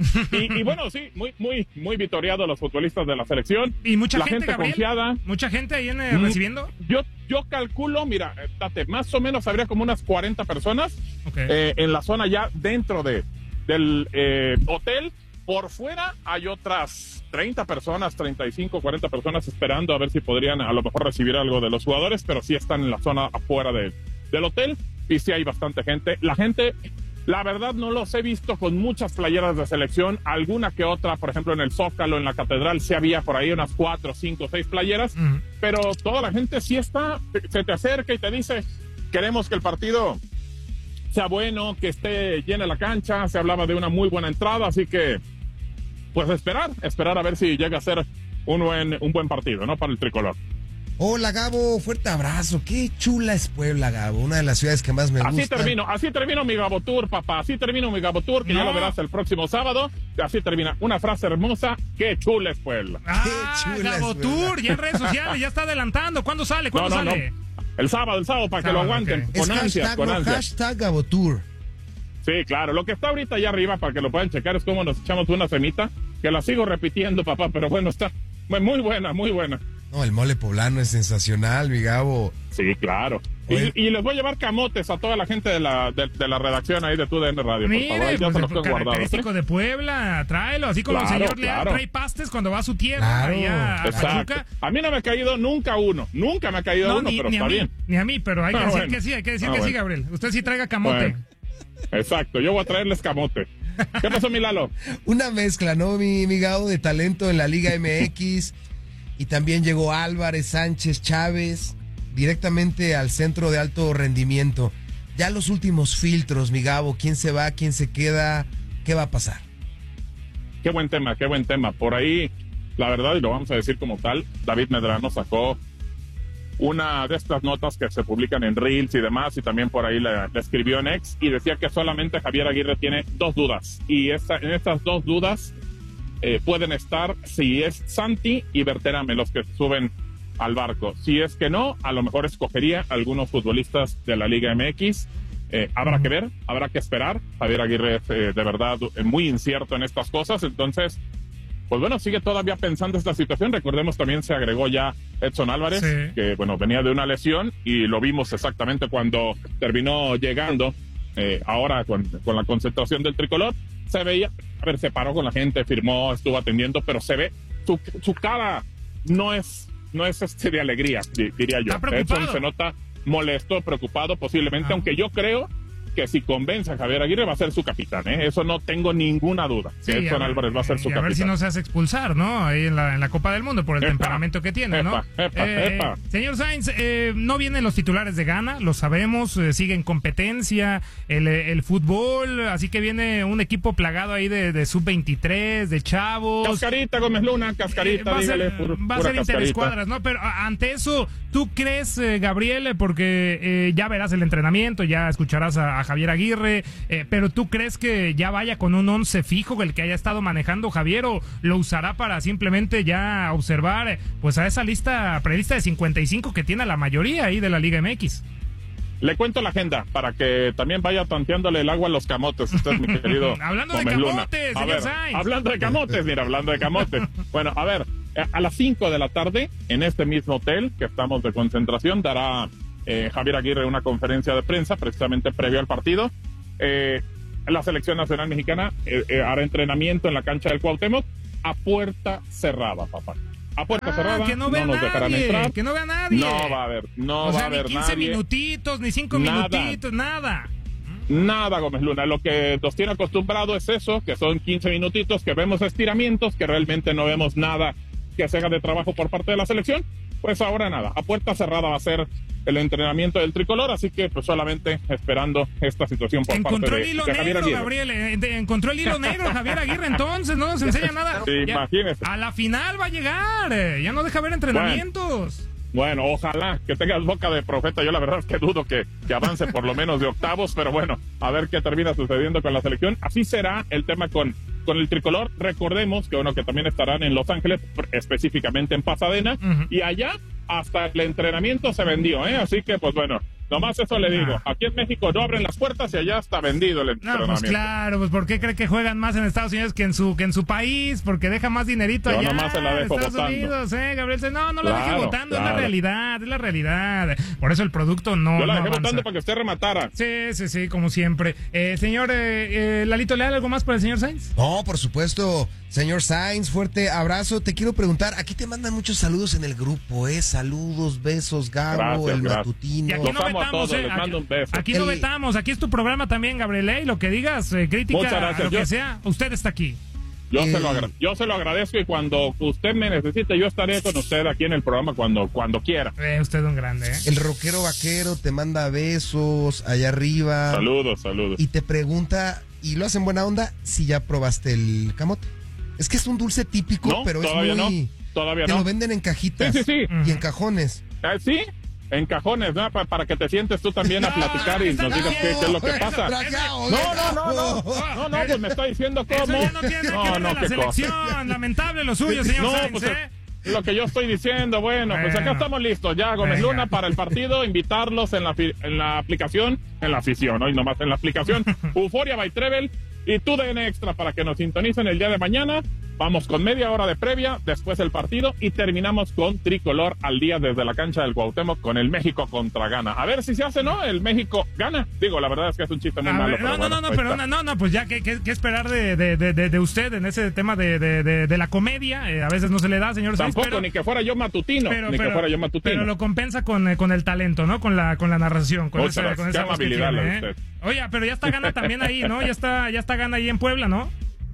Y bueno, sí, muy vitoreado los futbolistas de la selección. Y mucha la gente, Gabriel, confiada. Mucha gente ahí recibiendo. Yo calculo, mira, Tate, más o menos habría como unas 40 personas en la zona ya dentro del hotel. Por fuera hay otras 30 personas, 35, 40 personas esperando a ver si podrían a lo mejor recibir algo de los jugadores, pero sí están en la zona afuera del hotel y sí hay bastante gente. La gente, la verdad, no los he visto con muchas playeras de selección, alguna que otra, por ejemplo, en el Zócalo, en la Catedral, sí había por ahí unas 4, 5, 6 playeras, pero toda la gente sí está, se te acerca y te dice, queremos que el partido sea bueno, que esté llena la cancha, se hablaba de una muy buena entrada, así que pues esperar a ver si llega a ser un buen partido, ¿no? Para el tricolor. Hola, Gabo, fuerte abrazo. Qué chula es Puebla, Gabo, una de las ciudades que más me gusta. Así termino mi Gabo Tour, papá. Así termino mi Gabo Tour, que ya lo verás el próximo sábado. Así termina. Una frase hermosa. Qué chula es Puebla. Qué chula Gabo Tour, ya en redes sociales, ya está adelantando. ¿Cuándo sale? No. El sábado, para que lo aguanten. Okay. Con ansias. Hashtag Gabo Tour. Sí, claro. Lo que está ahorita allá arriba, para que lo puedan checar, es como nos echamos una semita, que la sigo repitiendo, papá, pero bueno, está muy buena. No, el mole poblano es sensacional, mi Gabo. Sí, claro. Y les voy a llevar camotes a toda la gente de la redacción ahí de TUDN Radio, mire, por favor. Ya pues se los tengo característico de Puebla, tráelo, así como el señor Leal trae pastes cuando va a su tierra, allá a Pachuca. A mí no me ha caído nunca uno, pero está bien. Ni a mí, pero hay que decir que sí, sí, Gabriel. Usted sí traiga camote. Bueno. Exacto, yo voy a traerles camote. ¿Qué pasó, mi Lalo? Una mezcla, ¿no, mi Gabo, de talento en la Liga MX? Y también llegó Álvarez, Sánchez, Chávez, directamente al centro de alto rendimiento. Ya los últimos filtros, mi Gabo, ¿quién se va, quién se queda? ¿Qué va a pasar? Qué buen tema. Por ahí, la verdad, y lo vamos a decir como tal, David Medrano sacó una de estas notas que se publican en Reels y demás, y también por ahí le escribió en X, y decía que solamente Javier Aguirre tiene 2 dudas, y en estas 2 dudas pueden estar si es Santi y Berterame los que suben al barco. Si es que no, a lo mejor escogería algunos futbolistas de la Liga MX. Habrá que ver, habrá que esperar. Javier Aguirre es de verdad muy incierto en estas cosas, entonces pues bueno, sigue todavía pensando esta situación. Recordemos también se agregó ya Edson Álvarez, que bueno, venía de una lesión y lo vimos exactamente cuando terminó llegando ahora con la concentración del tricolor. Se veía, se paró con la gente, firmó, estuvo atendiendo, pero se ve, su cara no es de alegría, diría yo. Edson se nota molesto, preocupado posiblemente, aunque yo creo que si convence a Javier Aguirre va a ser su capitán, eso no tengo ninguna duda. Sí, Edson Álvarez va a ser su capitán. A ver si no se hace expulsar, ¿no? Ahí en la Copa del Mundo por el temperamento que tiene, ¿no? Señor Sainz, no vienen los titulares de Ghana, lo sabemos, sigue en competencia el fútbol, así que viene un equipo plagado ahí de sub-23, de chavos. Cascarita, Gómez Luna, cascarita, dígale. Va a ser interescuadras, ¿no? Pero ante eso, ¿tú crees, Gabriel? Porque ya verás el entrenamiento, ya escucharás a Javier Aguirre, pero ¿tú crees que ya vaya con un 11 fijo el que haya estado manejando Javier, o lo usará para simplemente ya observar pues a esa prelista de 55 que tiene la mayoría ahí de la Liga MX? Le cuento la agenda para que también vaya tanteándole el agua a los camotes. Usted, mi querido. Hablando Gómez de Luna. camotes, A señor ver, Sainz. hablando de camotes, mira, hablando de camotes. Bueno, a ver, a las 5 de la tarde, en este mismo hotel que estamos de concentración, dará Javier Aguirre una conferencia de prensa, precisamente previo al partido. La Selección Nacional Mexicana hará entrenamiento en la cancha del Cuauhtémoc a puerta cerrada, papá. A puerta cerrada, que no vea nos dejarán nadie, entrar. que no vea nadie. No va a haber, no o va sea, a haber ni 15 nadie. minutitos, ni 5 Nada. minutitos, nada. Nada, Gómez Luna. Lo que nos tiene acostumbrado es eso, que son 15 minutitos, que vemos estiramientos, que realmente no vemos nada que se haga de trabajo por parte de la selección. Pues ahora nada, a puerta cerrada va a ser el entrenamiento del tricolor, así que pues solamente esperando esta situación por Encontró parte el hilo de Javier negro, Aguirre. Gabriel. Encontró el hilo negro, Javier Aguirre, entonces no nos enseña nada. Sí, Ya, imagínese. a la final va a llegar, ya no deja ver entrenamientos. Bueno, ojalá que tengas boca de profeta. Yo la verdad es que dudo que avance por lo menos de octavos, pero bueno, a ver qué termina sucediendo con la selección. Así será el tema con el tricolor. Recordemos que que también estarán en Los Ángeles, específicamente en Pasadena, y allá hasta el entrenamiento se vendió, Así que, pues bueno, nomás eso le digo. Aquí en México no abren las puertas y allá está vendido el entrenamiento. No, pues claro, pues ¿por qué cree que juegan más en Estados Unidos que en su país? Porque deja más dinerito Yo allá nomás se la dejo en Estados votando. Unidos, Gabriel. No lo deje Claro, votando, claro. es la realidad. Por eso el producto no Yo la dejé avanza. votando para que usted rematara. Sí, como siempre. Señor Lalito, ¿le da algo más para el señor Sainz? No, por supuesto. Señor Sainz, fuerte abrazo. Te quiero preguntar, aquí te mandan muchos saludos en el grupo, Saludos, besos, Gabo, Gracias, el gracias. matutino. Y aquí no Los amo a vetamos, todos, les mando un beso. Aquí no vetamos, aquí es tu programa también, Gabriel, y lo que digas, crítica, Muchas gracias. lo que sea, usted está aquí. Yo se lo agradezco y cuando usted me necesite, yo estaré con usted aquí en el programa cuando quiera. Usted es un grande, El rockero vaquero te manda besos allá arriba. Saludos. Y te pregunta, y lo hacen buena onda, si ya probaste el camote. Es que es un dulce típico, No, pero es todavía muy... no, todavía te no. lo venden en cajitas. Sí. Y en cajones. Sí, en cajones, ¿no? Para que te sientes tú también a platicar y nos digas qué es lo que pasa. No, pues me está diciendo cómo. Eso ya no tiene que ver con la selección, lamentable lo suyo, señor No, Sainz, pues lo que yo estoy diciendo, pues acá estamos listos ya, Gómez Luna, para el partido, invitarlos en la aplicación, en la afición, hoy nomás en la aplicación, Euforia by Trevel y TUDN Extra para que nos sintonicen el día de mañana. Vamos con media hora de previa, después el partido y terminamos con tricolor al día desde la cancha del Cuauhtémoc con el México contra Ghana. A ver si se hace, ¿no? El México gana. Digo, la verdad es que es un chiste muy malo. Pues ya que esperar de usted en ese tema de la comedia. A veces no se le da, señor Sainz. Tampoco, ni que fuera yo matutino. Pero lo compensa con el talento, ¿no? Con la narración, con esa voz que amabilidad tiene, usted. Oye, pero ya está Ghana también ahí, ¿no? Ya está Ghana ahí en Puebla, ¿no?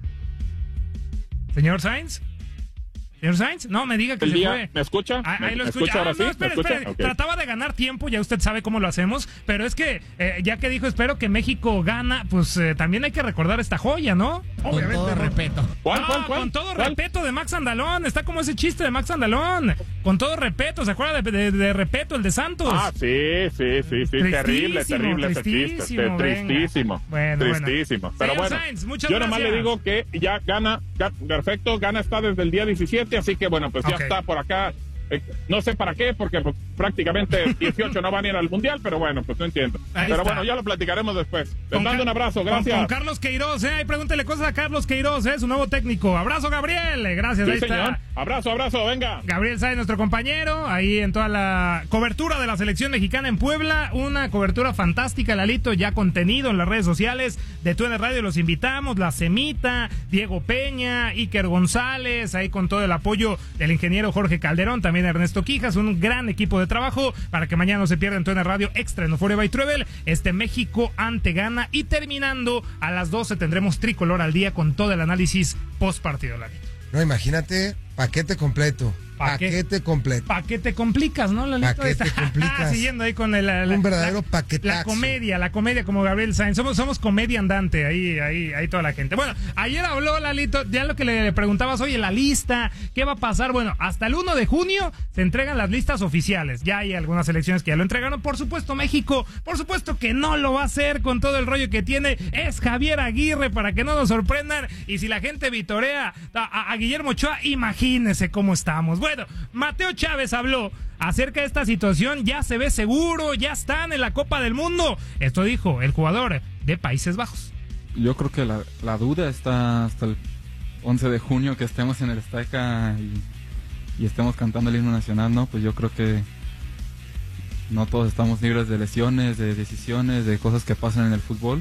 ¿Señor Sainz? ¿Señor Sainz? No, me diga que se fue. ¿Me escucha? Ahí lo ¿Me escucha. escucha ahora sí? No, espere. Okay. Trataba de ganar tiempo, ya usted sabe cómo lo hacemos, pero es que ya que dijo espero que México gana, pues también hay que recordar esta joya, ¿no? Obviamente. Con todo respeto. ¿Cuál? Con todo respeto de Max Andalón, está como ese chiste de Max Andalón. Con todo respeto, ¿se acuerda de Repeto, el de Santos? Sí, terrible ese chiste, tristísimo. Tristísimo. Pero señor bueno, Sainz, muchas yo gracias. nomás le digo que ya Ghana, perfecto, Ghana está desde el día 17, así que bueno, pues ya está por acá. No sé para qué, porque pues, prácticamente 18 no van a ir al Mundial, pero bueno, pues no entiendo. Pero bueno, ya lo platicaremos después. Les mando un abrazo, gracias. Con Carlos Queiroz, ahí pregúntele cosas a Carlos Queiroz, su nuevo técnico. Abrazo, Gabriel, gracias, Sí, ahí señor. está. Abrazo, venga. Gabriel Sainz, nuestro compañero, ahí en toda la cobertura de la selección mexicana en Puebla, una cobertura fantástica, Lalito, ya contenido en las redes sociales de TUDN Radio, los invitamos, La Semita, Diego Peña, Iker González, ahí con todo el apoyo del ingeniero Jorge Calderón, también Ernesto Quijas, un gran equipo de trabajo para que mañana no se pierda en TUDN Radio Extra en Euphoria by Trevel, México ante Ghana, y terminando a las 12 tendremos Tricolor al día con todo el análisis post partido, Lalito. No, imagínate, paquete completo. Paquete completo. ¿Para qué te complicas, no, Lalito? ¿Para qué te complicas? Siguiendo ahí con un verdadero paquetazo. La comedia como Gabriel Sainz. Somos comedia andante, ahí toda la gente. Bueno, ayer habló Lalito, ya lo que le preguntabas, oye, la lista, ¿qué va a pasar? Bueno, hasta el 1 de junio se entregan las listas oficiales. Ya hay algunas selecciones que ya lo entregaron. Por supuesto, México, por supuesto que no lo va a hacer con todo el rollo que tiene. Es Javier Aguirre, para que no nos sorprendan. Y si la gente vitorea a Guillermo Ochoa, imagínense cómo estamos. Bueno, Mateo Chávez habló acerca de esta situación, ya se ve seguro, ya están en la Copa del Mundo. Esto dijo el jugador de Países Bajos. Yo creo que la duda está hasta el 11 de junio que estemos en el Azteca y estemos cantando el himno nacional, ¿no? Pues yo creo que no todos estamos libres de lesiones, de decisiones, de cosas que pasan en el fútbol.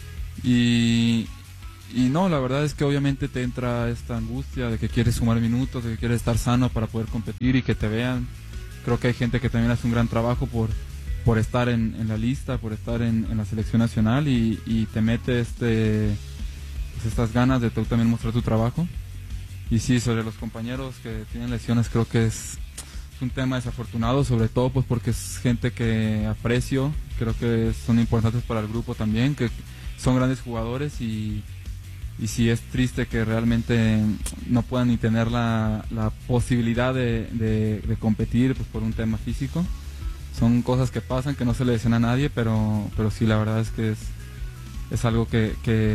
Y no, la verdad es que obviamente te entra esta angustia de que quieres sumar minutos, de que quieres estar sano para poder competir y que te vean. Creo que hay gente que también hace un gran trabajo por estar en la lista, por estar en la selección nacional y te mete pues estas ganas de tú también mostrar tu trabajo. Y sí, sobre los compañeros que tienen lesiones, creo que es un tema desafortunado, sobre todo pues porque es gente que aprecio, creo que son importantes para el grupo también, que son grandes jugadores y sí es triste que realmente no puedan ni tener la posibilidad de competir pues por un tema físico. Son cosas que pasan, que no se le dicen a nadie, pero sí, la verdad es que es algo que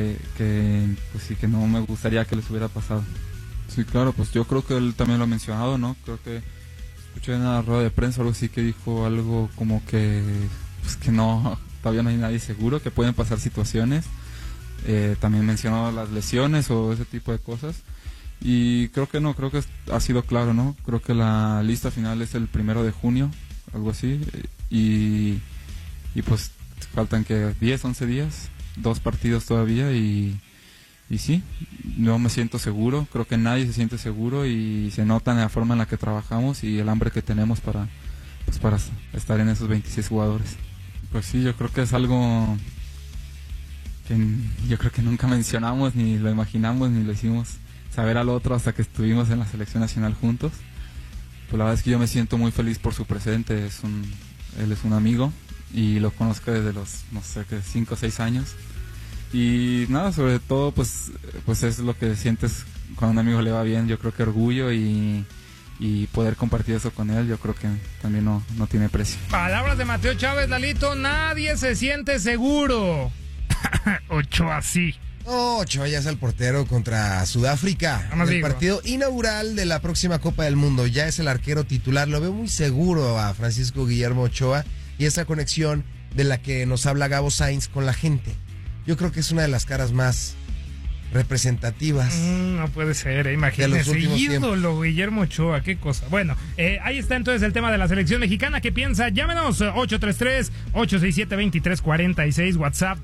pues sí, que no me gustaría que les hubiera pasado. Sí, claro, pues yo creo que él también lo ha mencionado, ¿no? Creo que escuché en una rueda de prensa algo así que dijo algo como que pues que no, todavía no hay nadie seguro, que pueden pasar situaciones. También mencionó las lesiones o ese tipo de cosas y creo que no, creo que ha sido claro, ¿no? Creo que la lista final es el 1 de junio, algo así, y pues faltan que 10, 11 días, 2 partidos todavía y sí, no me siento seguro, creo que nadie se siente seguro y se nota en la forma en la que trabajamos y el hambre que tenemos para estar en esos 26 jugadores. Pues sí, yo creo que es algo que yo creo que nunca mencionamos, ni lo imaginamos, ni lo hicimos saber al otro hasta que estuvimos en la selección nacional juntos. Pues la verdad es que yo me siento muy feliz por su presente, él es un amigo y lo conozco desde los, no sé, 5 o 6 años. Y nada, sobre todo pues es lo que sientes cuando a un amigo le va bien, yo creo que orgullo y poder compartir eso con él, yo creo que también no tiene precio. Palabras de Mateo Chávez, Lalito, nadie se siente seguro. Ochoa sí. Ochoa ya es el portero contra Sudáfrica. El partido inaugural de la próxima Copa del Mundo. Ya es el arquero titular. Lo veo muy seguro a Francisco Guillermo Ochoa y esa conexión de la que nos habla Gabo Sainz con la gente. Yo creo que es una de las caras más representativas. No puede ser, imagínese, ídolo Guillermo Ochoa, qué cosa. Bueno, ahí está entonces el tema de la selección mexicana. ¿Qué piensa? Llámenos 833-867-2346, WhatsApp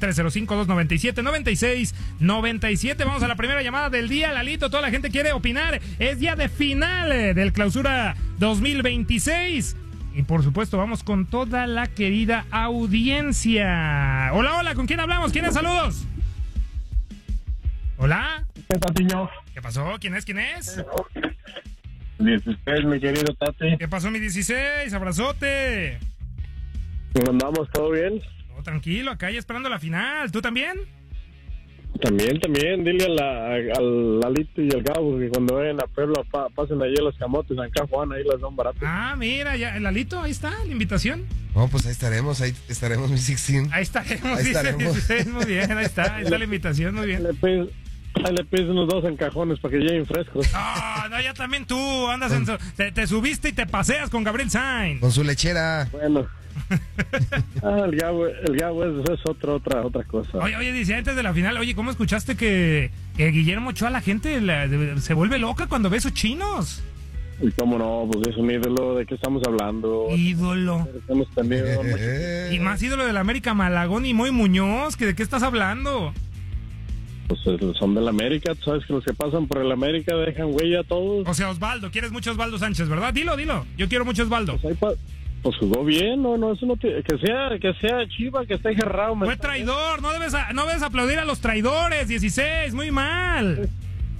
305-297-9697. Vamos a la primera llamada del día, Lalito, toda la gente quiere opinar. Es día de final del Clausura 2026. Y por supuesto vamos con toda la querida audiencia. Hola, ¿con quién hablamos? ¿Quién es? Saludos. Hola. ¿Qué Tatiño? ¿Qué pasó? ¿Quién es? 16, mi querido Tati. ¿Qué pasó, mi 16? Abrazote. ¿Cómo andamos? ¿Todo bien? Todo tranquilo, acá ya esperando la final. ¿Tú también? También. Dile al Lalito y al Gabo que cuando vayan a Puebla pasen allí los camotes en San Juan, ahí las dan baratas. Ah, mira, ya, el Lalito, ahí está, la invitación. No, pues ahí estaremos, mi 16. Ahí estaremos. Muy bien, ahí está la invitación, muy bien. Ahí le pides unos 2 encajones para que lleguen frescos. No, ya también tú andas te subiste y te paseas con Gabriel Sainz. Con su lechera. Bueno. El Gabo es otra cosa. Oye, dice antes de la final, oye, ¿cómo escuchaste que Guillermo Ochoa, la gente se vuelve loca cuando ve esos chinos? Y cómo no, pues es un ídolo, ¿de qué estamos hablando? Ídolo. Hemos tenido y más ídolo del América, Malagón y Moy Muñoz, ¿de qué estás hablando? Pues son del América, tú sabes que los que pasan por el América dejan huella a todos. O sea, Osvaldo, quieres mucho Osvaldo Sánchez, ¿verdad? Dilo, yo quiero mucho Osvaldo. Pues jugó bien, no, eso no que sea Chiva, que esté encerrado. Fue traidor, no debes aplaudir a los traidores, 16, muy mal.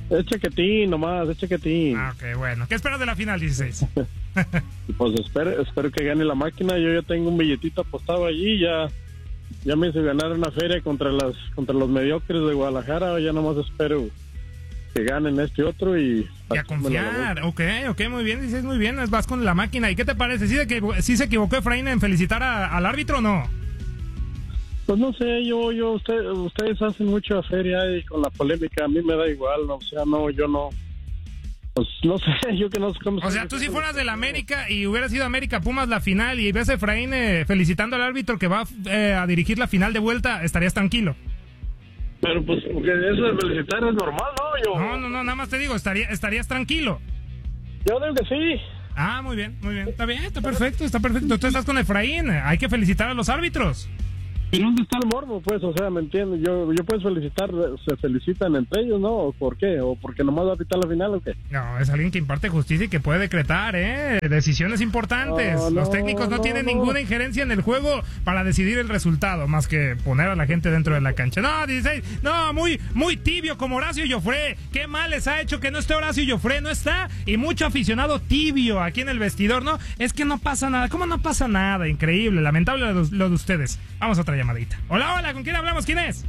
Es chaquetín nomás, es chaquetín. Ah, ok, bueno. ¿Qué esperas de la final 16? Pues espero que gane la máquina. Yo ya tengo un billetito apostado allí, ya me hice ganar una feria contra los mediocres de Guadalajara. Ya nomás espero que ganen este otro y a confiar. Ok, muy bien, dices muy bien, vas con la máquina. ¿Y qué te parece? ¿Sí se equivocó Efraín en felicitar al árbitro o no? Pues no sé, ustedes hacen mucha feria y con la polémica a mí me da igual, no, o sea, no, yo no. Pues no sé, yo que no sé cómo. O sea, tú si fueras del América y hubiera sido América Pumas la final y ves a Efraín felicitando al árbitro que va a dirigir la final de vuelta, ¿estarías tranquilo? Pero pues porque eso de felicitar es normal, ¿no? No, nada más te digo, ¿estarías tranquilo? Yo digo que sí. Ah, muy bien, está bien, está perfecto. Tú estás con Efraín, hay que felicitar a los árbitros. ¿Y dónde está el morbo, pues? O sea, ¿me entiendes? Yo puedo felicitar, se felicitan entre ellos, ¿no? ¿O por qué? ¿O porque nomás va a pitar la final o qué? No, es alguien que imparte justicia y que puede decretar, decisiones importantes. Los técnicos no tienen ninguna injerencia en el juego para decidir el resultado, más que poner a la gente dentro de la cancha. No, 16, no, muy tibio como Horacio Llofré. Qué mal les ha hecho que no esté Horacio Llofré, no está. Y mucho aficionado tibio aquí en el vestidor, ¿no? Es que no pasa nada. ¿Cómo no pasa nada? Increíble, lamentable lo de ustedes. Vamos a otra llamadita. Hola, ¿con quién hablamos? ¿Quién es?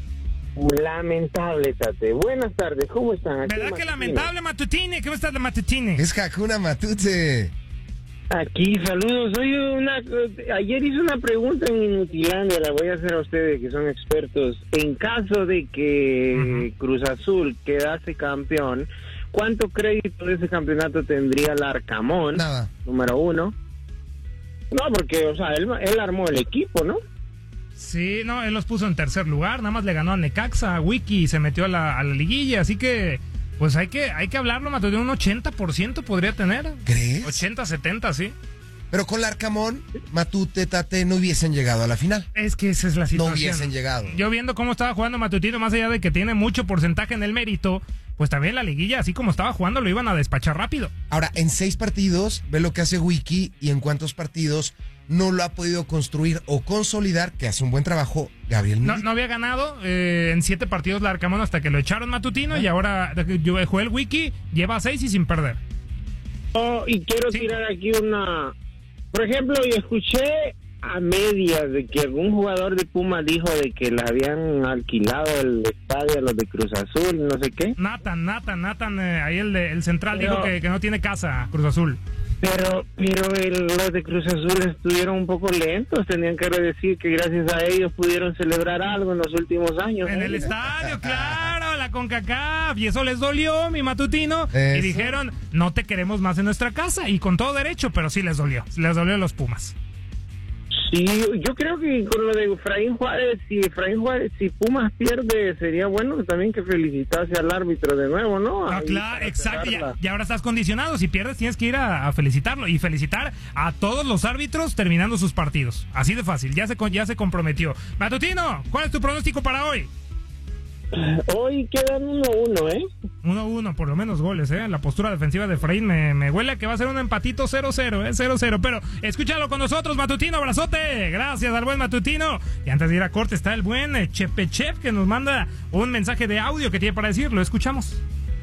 Lamentable, Tate. Buenas tardes, ¿cómo están? Aquí ¿Verdad que lamentable, Matutine? ¿Cómo estás, Matutine? Es Hakuna Matute. Aquí, saludos. Ayer hice una pregunta en Inutilandia, la voy a hacer a ustedes que son expertos. En caso de que Cruz Azul quedase campeón, ¿cuánto crédito de ese campeonato tendría el Arcamón? Nada. Número 1. No, porque, o sea, él armó el equipo, ¿no? Sí, no, él los puso en tercer lugar, nada más le ganó a Necaxa, a Wiki y se metió a la liguilla, así que pues hay que hablarlo, Matute, de un 80% podría tener. ¿Crees? 80, 70, sí. Pero con el Arcamón, Matute, Tate no hubiesen llegado a la final. Es que esa es la situación. No hubiesen llegado. Yo viendo cómo estaba jugando Matutino, más allá de que tiene mucho porcentaje en el mérito, pues también la liguilla, así como estaba jugando, lo iban a despachar rápido. Ahora, en 6 partidos, ve lo que hace Wiki y en cuántos partidos no lo ha podido construir o consolidar, que hace un buen trabajo Gabriel Milito. No había ganado en 7 partidos la Arcamón hasta que lo echaron Matutino y ahora Joel Wiki lleva 6 y sin perder. Y quiero tirar aquí una... Por ejemplo, yo escuché a medias de que algún jugador de Puma dijo de que le habían alquilado el estadio a los de Cruz Azul, no sé qué. Nathan, ahí el central dijo que no tiene casa, Cruz Azul. Pero los de Cruz Azul estuvieron un poco lentos, tenían que decir que gracias a ellos pudieron celebrar algo en los últimos años. En el estadio, claro, la CONCACAF, y eso les dolió, mi Matutino, y dijeron, no te queremos más en nuestra casa, y con todo derecho, pero sí les dolió a los Pumas. Sí, yo creo que con lo de Efraín Juárez, si Pumas pierde, sería bueno también que felicitase al árbitro de nuevo, ¿no? Ah, claro, exacto, y ahora estás condicionado, si pierdes tienes que ir a felicitarlo, y felicitar a todos los árbitros terminando sus partidos, así de fácil, ya se comprometió. Matutino, ¿cuál es tu pronóstico para hoy? Hoy quedan 1-1, 1-1, por lo menos goles, La postura defensiva de Efraín me huele a que va a ser un empatito 0-0, 0-0. Pero escúchalo con nosotros, Matutino, abrazote. Gracias al buen Matutino. Y antes de ir a corte está el buen Chepechev que nos manda un mensaje de audio que tiene para decir. Lo escuchamos.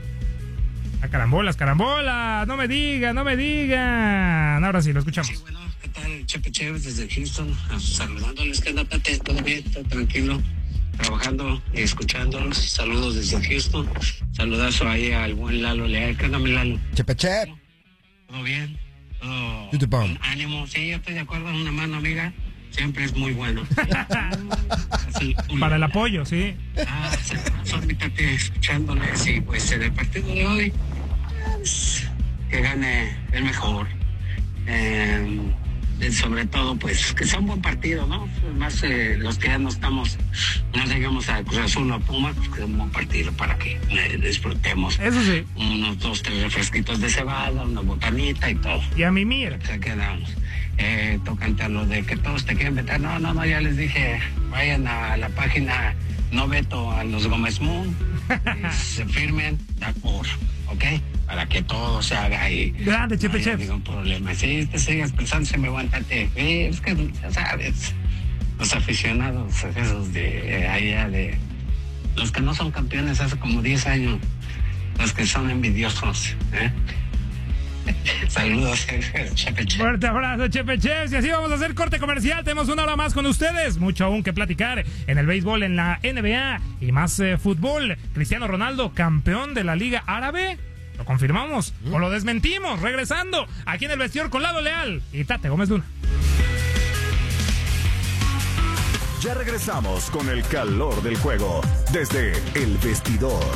A carambolas, no me digan. Ahora sí, lo escuchamos. Sí, bueno, ¿qué tal? Chepechev desde Houston, saludándoles. ¿Qué onda, Pate? ¿Todo bien? ¿Todo tranquilo? Trabajando y escuchándolos. Saludos desde Houston. Saludazo ahí al buen Lalo Leal. ¿Qué onda, mi Lalo? Chepeche. ¿Todo bien? ¿Todo con ánimo? Sí, yo estoy de acuerdo. Una mano amiga siempre es muy bueno. Para el apoyo, sí. Solamente escuchándoles. Y pues en el partido de hoy, que gane el mejor. Sobre todo, pues, que sea un buen partido, ¿no? Más los que ya no llegamos a Cruz Azul o a Puma, pues que sea un buen partido para que disfrutemos. Eso sí. Unos 2-3 refresquitos de cebada, una botanita y todo. Y a mimir. Se quedamos. Tocante a lo de que todos te quieren meter. No, ya les dije, vayan a la página No Veto a los Gómez Moon, se firmen, ¿ok? Para que todo se haga ahí. Grande, Chepechev. No hay ningún problema. Si te sigues pensando, se me aguantate. Es que, ya sabes, los aficionados esos de allá, de los que no son campeones hace como 10 años, los que son envidiosos, ¿eh? Saludos, Chepe Chef. Fuerte abrazo, Chepe Chef. Y así vamos a hacer corte comercial. Tenemos una hora más con ustedes. Mucho aún que platicar en el béisbol, en la NBA y más fútbol. Cristiano Ronaldo, campeón de la Liga Árabe. ¿Lo confirmamos o lo desmentimos? Regresando aquí en el vestidor con Lado Leal y Tate Gómez Luna. Ya regresamos con el calor del juego desde el vestidor.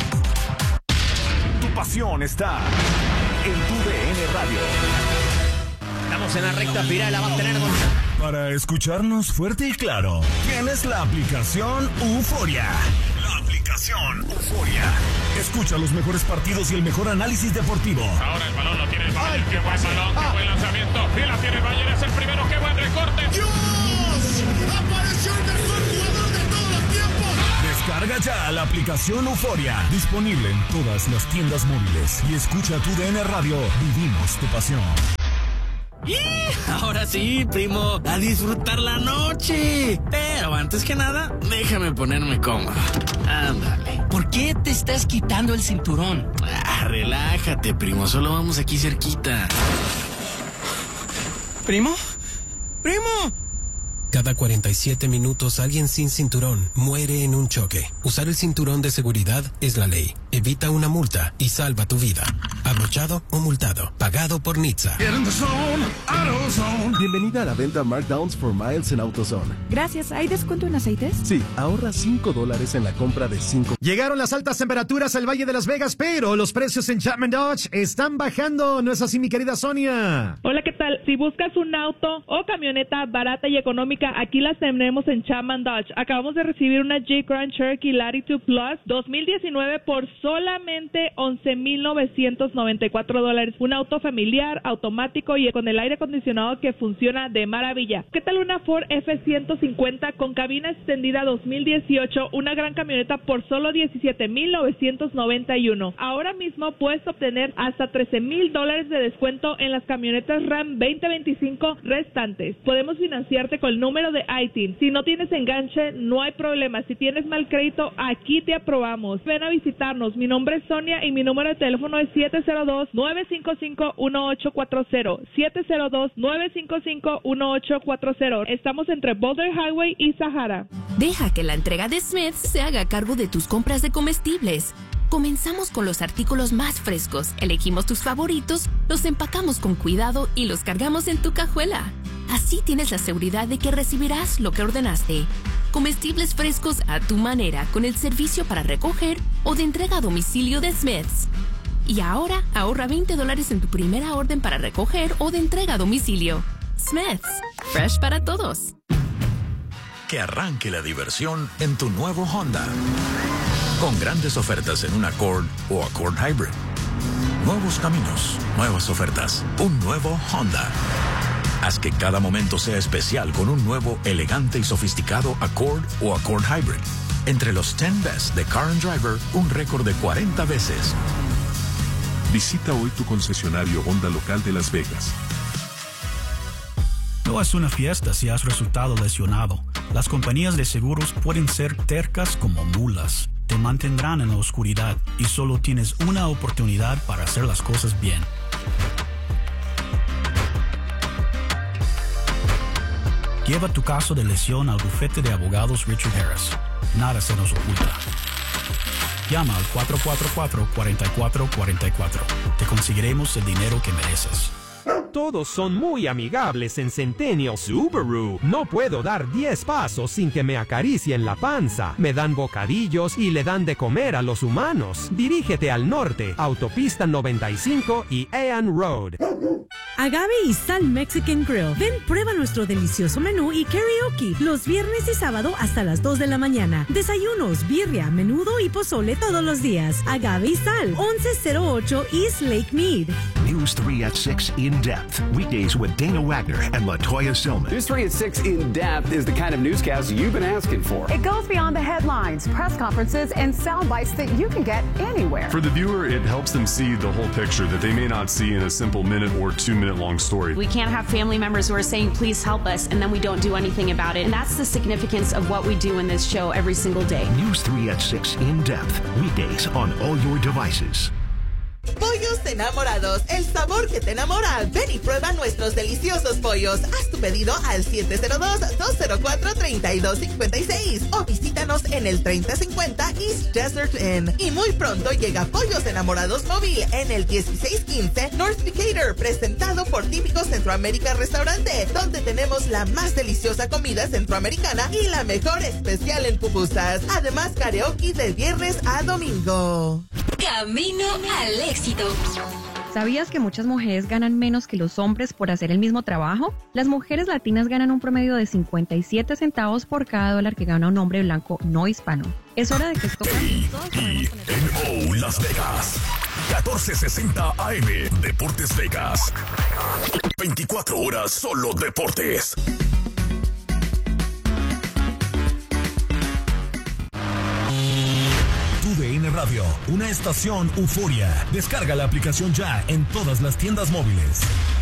Tu pasión está en tu DN Radio. Estamos en la recta final, la va a tener Gonzalo. Para escucharnos fuerte y claro, tienes la aplicación Euforia. La aplicación Euforia. Escucha los mejores partidos y el mejor análisis deportivo. Ahora el balón lo tiene el Bayern. Qué buen balón, qué buen lanzamiento. Y la tiene el Bayern, es el primero. Qué buen recorte. ¡Dios! ¡Apareció el mejor jugador de todos los tiempos! Descarga ya la aplicación Euforia. Disponible en todas las tiendas móviles. Y escucha tu DN Radio. Vivimos tu pasión. Ahora sí, primo, a disfrutar la noche. Pero antes que nada, déjame ponerme cómodo. Ándale. ¿Por qué te estás quitando el cinturón? Relájate, primo, solo vamos aquí cerquita. ¿Primo? ¡Primo! Cada 47 minutos alguien sin cinturón muere en un choque. Usar el cinturón de seguridad es la ley. Evita una multa y salva tu vida. Abrochado o multado. Pagado por NHTSA. Bienvenida a la venta Markdowns for Miles en AutoZone. Gracias. ¿Hay descuento en aceites? Sí, ahorra $5 en la compra de 5. Llegaron las altas temperaturas al Valle de Las Vegas, pero los precios en Chapman Dodge están bajando. ¿No es así, mi querida Sonia? Hola, ¿qué tal? Si buscas un auto o camioneta barata y económica, aquí las tenemos en Chapman Dodge. Acabamos de recibir una Jeep Grand Cherokee Latitude Plus 2019 por solamente $11,994. Un auto familiar, automático y con el aire acondicionado que funciona de maravilla. ¿Qué tal una Ford F-150 con cabina extendida 2018? Una gran camioneta por solo $17,991. Ahora mismo puedes obtener hasta $13,000 de descuento en las camionetas Ram 2025 restantes. Podemos financiarte con el número de ITIN. Si no tienes enganche, no hay problema. Si tienes mal crédito, aquí te aprobamos. Ven a visitarnos. Mi nombre es Sonia y mi número de teléfono es 702-955-1840. 702-955-1840. Estamos entre Boulder Highway y Sahara. Deja que la entrega de Smith's se haga cargo de tus compras de comestibles. Comenzamos con los artículos más frescos, elegimos tus favoritos, los empacamos con cuidado y los cargamos en tu cajuela. Así tienes la seguridad de que recibirás lo que ordenaste. Comestibles frescos a tu manera con el servicio para recoger o de entrega a domicilio de Smith's. Y ahora ahorra $20 en tu primera orden para recoger o de entrega a domicilio. Smith's, fresh para todos. Que arranque la diversión en tu nuevo Honda. Con grandes ofertas en un Accord o Accord Hybrid. Nuevos caminos, nuevas ofertas, un nuevo Honda. Haz que cada momento sea especial con un nuevo, elegante y sofisticado Accord o Accord Hybrid. Entre los 10 Best de Car and Driver, un récord de 40 veces. Visita hoy tu concesionario Honda local de Las Vegas. No es una fiesta si has resultado lesionado. Las compañías de seguros pueden ser tercas como mulas. Te mantendrán en la oscuridad y solo tienes una oportunidad para hacer las cosas bien. Lleva tu caso de lesión al bufete de abogados Richard Harris. Nada se nos oculta. Llama al 444-4444. Te conseguiremos el dinero que mereces. Todos son muy amigables en Centennial Subaru. No puedo dar 10 pasos sin que me acaricien la panza. Me dan bocadillos y le dan de comer a los humanos. Dirígete al norte, Autopista 95 y Ann Road. Agave y Sal Mexican Grill. Ven, prueba nuestro delicioso menú y karaoke los viernes y sábado hasta las 2 de la mañana. Desayunos, birria, menudo y pozole todos los días. Agave y Sal, 1108 East Lake Mead. News 3 at 6 in depth. Weekdays with Dana Wagner and LaToya Silman. News 3 at 6 in depth is the kind of newscast you've been asking for. It goes beyond the headlines, press conferences, and sound bites that you can get anywhere. For the viewer, it helps them see the whole picture that they may not see in a simple minute or 2 minute 2-minute long story. We can't have family members who are saying, please help us, and then we don't do anything about it. And that's the significance of what we do in this show every single day. News 3 at 6 in depth, weekdays on all your devices. Pollos Enamorados, el sabor que te enamora. Ven y prueba nuestros deliciosos pollos. Haz tu pedido al 702-204-3256 o visítanos en el 3050 East Desert Inn. Y muy pronto llega Pollos Enamorados Móvil en el 1615 North Decatur, presentado por Típico Centroamérica Restaurante, donde tenemos la más deliciosa comida centroamericana y la mejor especial en pupusas. Además, karaoke de viernes a domingo. Camino al éxito. ¿Sabías que muchas mujeres ganan menos que los hombres por hacer el mismo trabajo? Las mujeres latinas ganan un promedio de 57 centavos por cada dólar que gana un hombre blanco no hispano. Es hora de que esto cambie. KMO Las Vegas. 1460 AM. Deportes Vegas. 24 horas solo deportes. TUDN Radio, una estación Euforia. Descarga la aplicación ya en todas las tiendas móviles.